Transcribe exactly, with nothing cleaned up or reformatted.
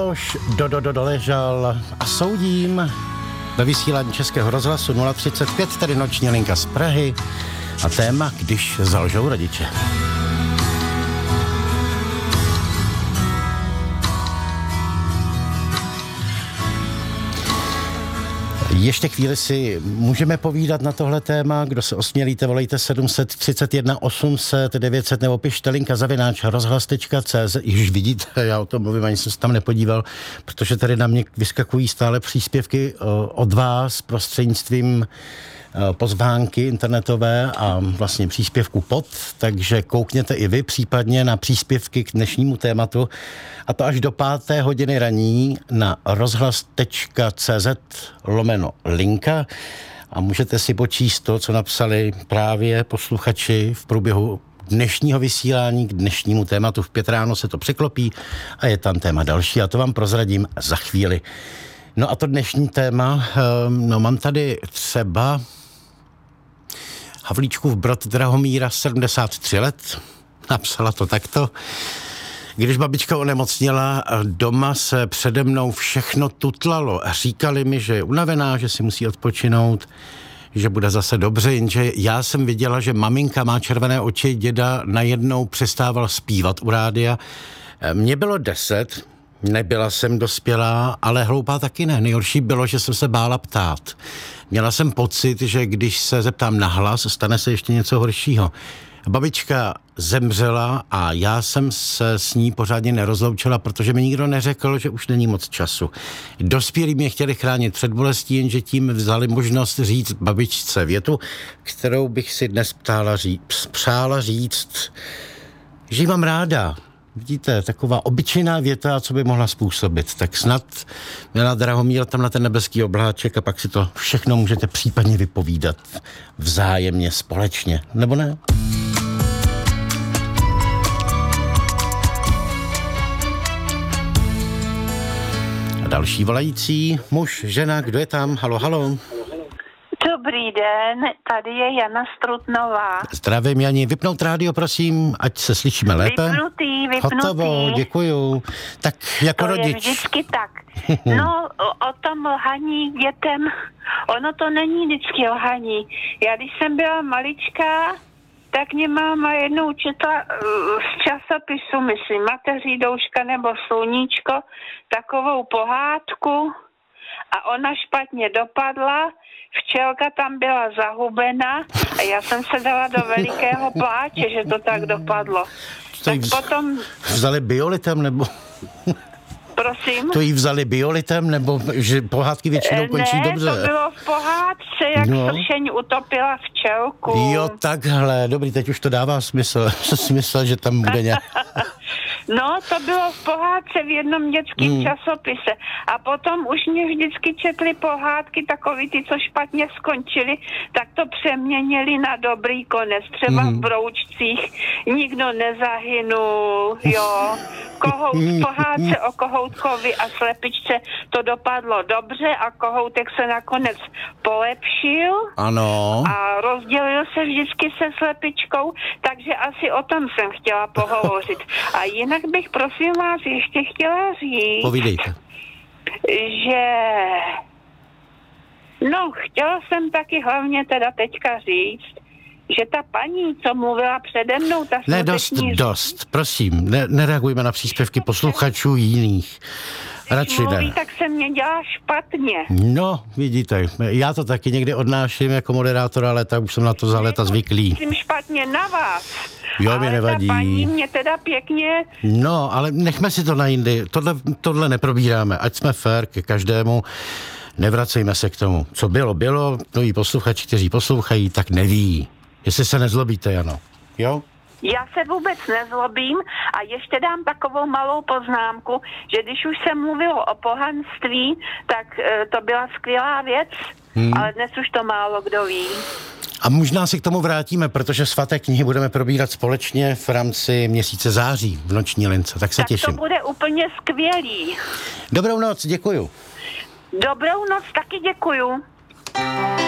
Miloš do, do, doležal a soudím ve vysílání Českého rozhlasu nula třicet pět, tedy noční linka z Prahy a téma, když zalžou rodiče. Ještě chvíli si můžeme povídat na tohle téma. Kdo se osmělíte, volejte sedm set třicet jedna osm set devět set nebo pište linka zavináč rozhlas tečka cé zet. Již vidíte, já o tom mluvím, ani jsem se tam nepodíval, protože tady na mě vyskakují stále příspěvky od vás prostřednictvím pozvánky internetové a vlastně příspěvku pod, takže koukněte i vy případně na příspěvky k dnešnímu tématu a to až do páté hodiny raní na rozhlas tečka cé zet lomeno linka a můžete si počíst to, co napsali právě posluchači v průběhu dnešního vysílání k dnešnímu tématu. V pět ráno se to překlopí a je tam téma další a to vám prozradím za chvíli. No a to dnešní téma, no mám tady třeba Havlíčkův brat Drahomíra, sedmdesát tři let, napsala to takto. Když babička onemocněla, doma se přede mnou všechno tutlalo a říkali mi, že je unavená, že si musí odpočinout, že bude zase dobře, jenže já jsem viděla, že maminka má červené oči, děda najednou přestával zpívat u rádia. Mně bylo deset, nebyla jsem dospělá, ale hloupá taky ne. Nejhorší bylo, že jsem se bála ptát. Měla jsem pocit, že když se zeptám nahlas, stane se ještě něco horšího. Babička zemřela a já jsem se s ní pořádně nerozloučila, protože mi nikdo neřekl, že už není moc času. Dospělí mě chtěli chránit před bolestí, jenže tím vzali možnost říct babičce větu, kterou bych si dnes ptála říct, přála říct, že ji mám ráda. Vidíte, taková obyčejná věta, co by mohla způsobit. Tak snad měla Drahomíra tam na ten nebeský obláček a pak si to všechno můžete případně vypovídat vzájemně, společně. Nebo ne? A další volající, muž, žena, kdo je tam? Halo, halo. Dobrý den, tady je Jana Strutnová. Zdravím, Jani. Vypnout rádio, prosím, ať se slyšíme lépe. Vypnutý, vypnutý. Hotovo, děkuju. Tak jako to rodič. Je vždycky tak. No, o, o tom lhaní dětem, ono to není vždycky lhaní. Já když jsem byla maličká, tak mě máma jednou četla uh, z časopisu, myslím, Mateří douška nebo Sluníčko, takovou pohádku a ona špatně dopadla. Včelka tam byla zahubena a já jsem se dala do velikého pláče, že to tak dopadlo. To tak vz... potom... Vzali biolitem, nebo... Prosím? To jí vzali biolitem, nebo že pohádky většinou končí ne, dobře? Ne, to bylo v pohádce, jak no. Sršeň utopila včelku. Jo, takhle, dobrý, teď už to dává smysl. Smysl, že tam bude nějak... No, to bylo v pohádce v jednom dětském hmm. časopise. A potom už mě vždycky četly pohádky, takový ty, co špatně skončili, tak to přeměnili na dobrý konec. Třeba hmm. v Broučcích nikdo nezahynul, jo. Kohout v pohádce o kohoutkovi a slepičce to dopadlo dobře a kohoutek se nakonec polepšil. Ano. A rozdělil se vždycky se slepičkou, takže asi o tom jsem chtěla pohovořit. A jinak bych, prosím vás, ještě chtěla říct... Povídejte. Že... No, chtěla jsem taky hlavně teda teďka říct, že ta paní, co mluvila přede mnou, ta Ne, dost, říct, dost, prosím, ne, nereagujme na příspěvky posluchačů jiných. Radši mluví, ne. tak se mě dělá špatně. No, vidíte, já to taky někdy odnáším jako moderátor, ale tak už jsem na to za léta zvyklý. Myslím špatně na vás. Jo, ale mě nevadí. Ta paní mě teda pěkně... No, ale nechme si to na jindy. Tohle, tohle neprobíráme. Ať jsme fair ke každému. Nevracejme se k tomu. Co bylo, bylo. Noví posluchači, kteří poslouchají, tak neví. Jestli se nezlobíte, Jano. Jo? Já se vůbec nezlobím a ještě dám takovou malou poznámku, že když už se mluvilo o pohanství, tak e, to byla skvělá věc, hmm. ale dnes už to málo kdo ví. A možná si k tomu vrátíme, protože svaté knihy budeme probírat společně v rámci měsíce září v noční lince, tak se tak těším. Tak to bude úplně skvělý. Dobrou noc, děkuju. Dobrou noc, taky děkuju.